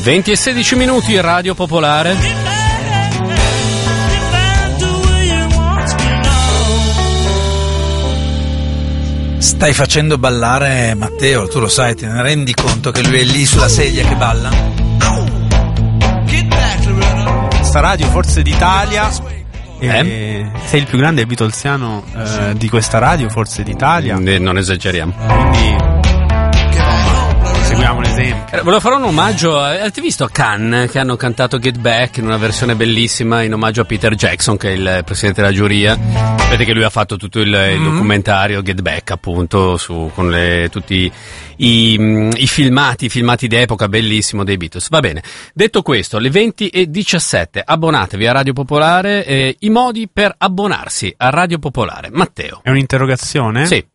20 e 16 minuti, Radio Popolare. Stai facendo ballare Matteo, tu lo sai, te ne rendi conto che lui è lì sulla sedia che balla? Questa radio forse d'Italia, sei il più grande beatlesiano di questa radio, forse d'Italia. Non esageriamo. Quindi seguiamo l'esempio. Volevo fare un omaggio, avete visto a Cannes che hanno cantato Get Back in una versione bellissima in omaggio a Peter Jackson, che è il presidente della giuria. Vedete che lui ha fatto tutto il documentario Get Back, appunto, con tutti i filmati d'epoca, bellissimo, dei Beatles. Va bene, detto questo, le 20:17, abbonatevi a Radio Popolare, i modi per abbonarsi a Radio Popolare. Matteo. È un'interrogazione? Sì.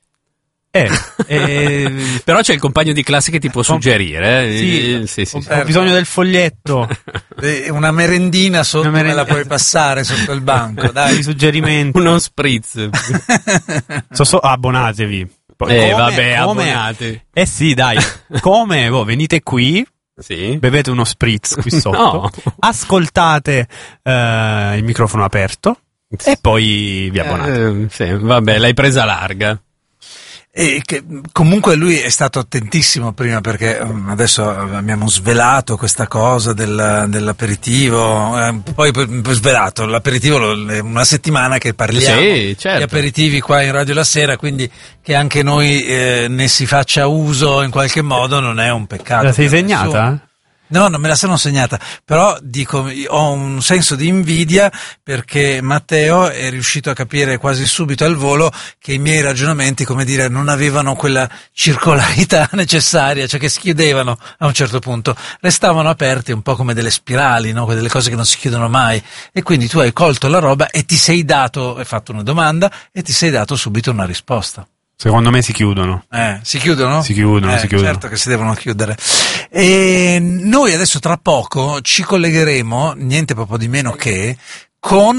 Però c'è il compagno di classe che ti può suggerire. Sì. Ho bisogno del foglietto. Una merendina sotto, me la puoi passare sotto il banco, dai. I suggerimenti. Uno spritz. Abbonatevi. Vabbè, abbonate. Sì, dai. Come? Venite qui. Sì. Bevete uno spritz qui sotto. No. Ascoltate il microfono aperto. E poi vi abbonate. Sì, vabbè, l'hai presa larga. E che comunque lui è stato attentissimo prima, perché adesso abbiamo svelato questa cosa dell'aperitivo, poi svelato l'aperitivo è una settimana che parliamo sì, certo, di aperitivi qua in Radio La Sera, quindi che anche noi ne si faccia uso in qualche modo non è un peccato. La sei segnata? No, non me la sono segnata, però dico, ho un senso di invidia perché Matteo è riuscito a capire quasi subito al volo che i miei ragionamenti, come dire, non avevano quella circolarità necessaria, cioè che si chiudevano a un certo punto, restavano aperti un po' come delle spirali, no? Quelle cose che non si chiudono mai, e quindi tu hai colto la roba e ti sei dato, hai fatto una domanda e ti sei dato subito una risposta. Secondo me si chiudono. Si chiudono? Si chiudono. Certo che si devono chiudere. E noi adesso tra poco ci collegheremo, niente proprio di meno che, con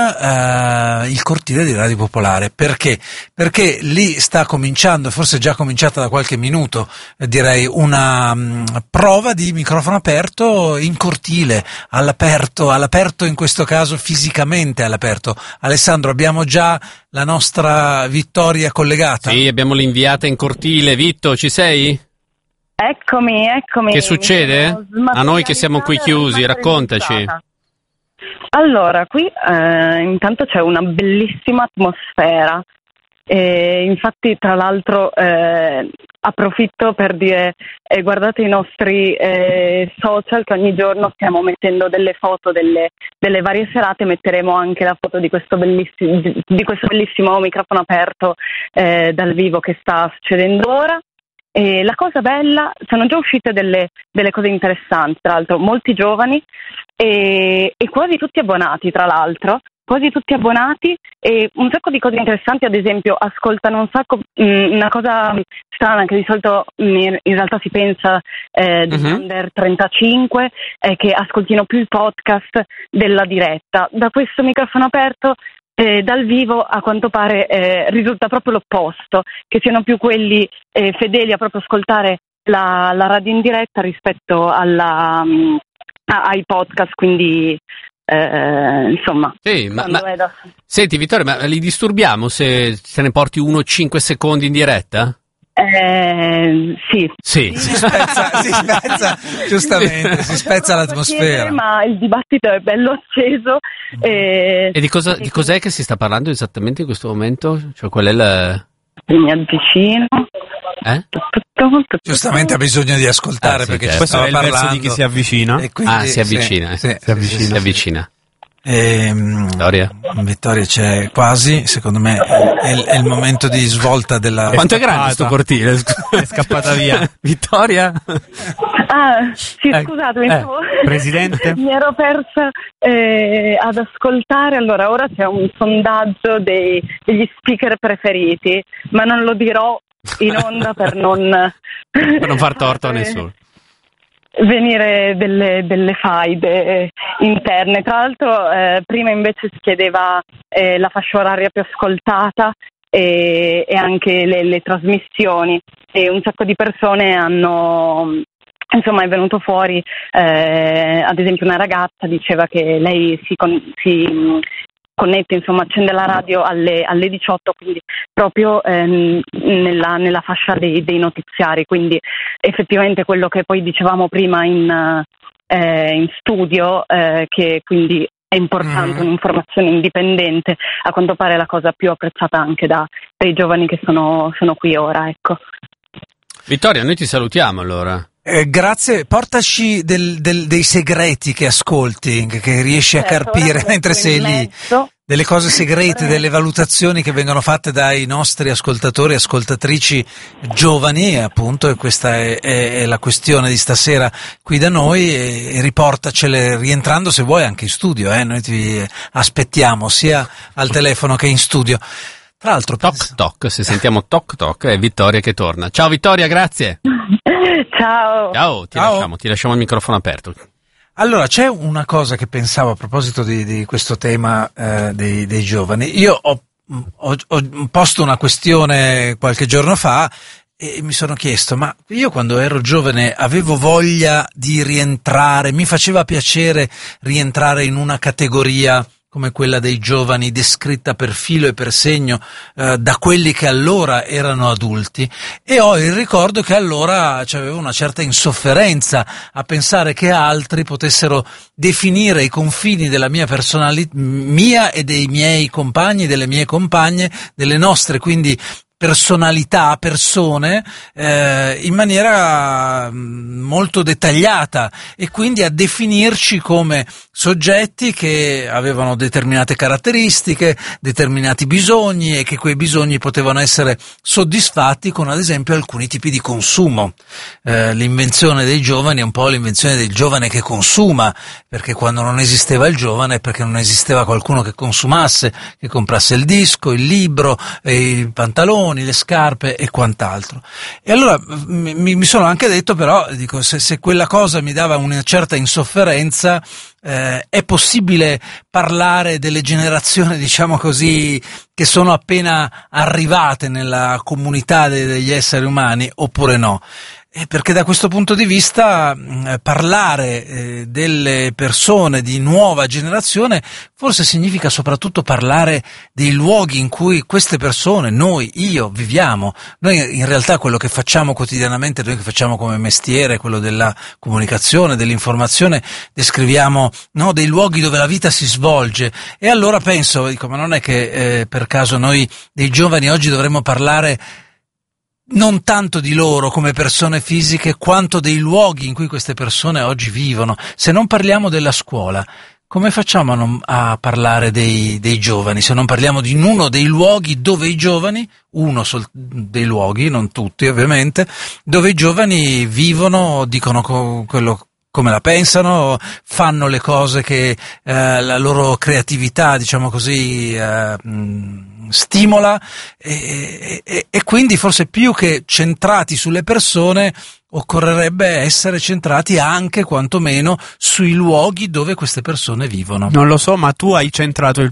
il cortile di Radio Popolare. Perché? Perché lì sta cominciando, forse è già cominciata da qualche minuto, direi, una prova di microfono aperto in cortile, all'aperto in questo caso fisicamente all'aperto. Alessandro, abbiamo già la nostra Vittoria collegata? Sì, abbiamo l'inviata in cortile. Vitto, ci sei? Eccomi. Che succede? A noi che siamo qui chiusi, raccontaci. Allora, qui intanto c'è una bellissima atmosfera, infatti tra l'altro approfitto per dire guardate i nostri social, che ogni giorno stiamo mettendo delle foto delle varie serate, metteremo anche la foto di questo bellissimo microfono aperto dal vivo che sta succedendo ora. E la cosa bella, sono già uscite delle cose interessanti, tra l'altro molti giovani e quasi tutti abbonati, tra l'altro, quasi tutti abbonati, e un sacco di cose interessanti, ad esempio ascoltano un sacco, una cosa strana che di solito in realtà si pensa degli under 35, che ascoltino più il podcast della diretta. Da questo microfono aperto dal vivo a quanto pare risulta proprio l'opposto, che siano più quelli fedeli a proprio ascoltare la radio in diretta rispetto ai podcast, quindi insomma. Sì, senti Vittoria, ma li disturbiamo se ne porti 5 secondi in diretta? Sì. Si spezza, giustamente, si spezza l'atmosfera. Ma il dibattito è bello acceso. E di cos'è che si sta parlando esattamente in questo momento? Cioè, qual è Mi avvicino. Giustamente ha bisogno di ascoltare, perché certo. Questo è il verso di chi si avvicina. E quindi, si avvicina. Si avvicina. Vittoria c'è quasi, secondo me è il momento di svolta della... Quanto è grande questo cortile? È scappata via. Vittoria? Sì, scusatemi, Presidente? mi ero persa ad ascoltare. Allora, ora c'è un sondaggio degli speaker preferiti, ma non lo dirò in onda per non far torto a nessuno. Venire delle faide interne. Tra l'altro prima invece si chiedeva la fascia oraria più ascoltata e anche le trasmissioni, e un sacco di persone hanno insomma è venuto fuori, ad esempio una ragazza diceva che lei si connette, insomma accende la radio alle 18, quindi proprio nella fascia dei notiziari, quindi effettivamente quello che poi dicevamo prima in studio, che quindi è importante un'informazione indipendente, a quanto pare è la cosa più apprezzata anche dai giovani che sono qui ora, ecco. Vittoria, noi ti salutiamo allora. Grazie, portaci dei segreti che ascolti, che riesci a carpire mentre sei lì, delle cose segrete, delle valutazioni che vengono fatte dai nostri ascoltatori e ascoltatrici giovani, appunto, e questa è la questione di stasera qui da noi, e riportacele rientrando se vuoi anche in studio, noi ti aspettiamo sia al telefono che in studio. Tra l'altro, toc toc, se sentiamo toc toc è Vittoria che torna. Ciao Vittoria, grazie. Ciao. Ciao, ti lasciamo il microfono aperto. Allora, c'è una cosa che pensavo a proposito di questo tema dei giovani. Io ho posto una questione qualche giorno fa e mi sono chiesto, ma io quando ero giovane avevo voglia di rientrare, mi faceva piacere rientrare in una categoria come quella dei giovani descritta per filo e per segno da quelli che allora erano adulti, e ho il ricordo che allora c'avevo una certa insofferenza a pensare che altri potessero definire i confini della mia personalità, mia e dei miei compagni, delle mie compagne, delle nostre quindi personalità, persone, in maniera molto dettagliata, e quindi a definirci come soggetti che avevano determinate caratteristiche, determinati bisogni, e che quei bisogni potevano essere soddisfatti con ad esempio alcuni tipi di consumo. L'invenzione dei giovani è un po' l'invenzione del giovane che consuma, perché quando non esisteva il giovane è perché non esisteva qualcuno che consumasse, che comprasse il disco, il libro, i pantaloni, le scarpe e quant'altro. E allora mi sono anche detto, però, dico, se quella cosa mi dava una certa insofferenza, è possibile parlare delle generazioni, diciamo così, che sono appena arrivate nella comunità degli esseri umani, oppure no? Perché da questo punto di vista parlare delle persone di nuova generazione forse significa soprattutto parlare dei luoghi in cui queste persone, io, viviamo. Noi in realtà quello che facciamo quotidianamente, noi che facciamo come mestiere, quello della comunicazione, dell'informazione, descriviamo dei luoghi dove la vita si svolge. E allora penso, ma non è che per caso noi dei giovani oggi dovremmo parlare non tanto di loro come persone fisiche, quanto dei luoghi in cui queste persone oggi vivono. Se non parliamo della scuola, come facciamo a parlare dei giovani? Se non parliamo di uno dei luoghi dove i giovani, dei luoghi, non tutti ovviamente, dove i giovani vivono, dicono quello come la pensano, fanno le cose che la loro creatività, diciamo così, stimola, e quindi forse più che centrati sulle persone occorrerebbe essere centrati anche, quantomeno, sui luoghi dove queste persone vivono. Non lo so, ma tu hai centrato il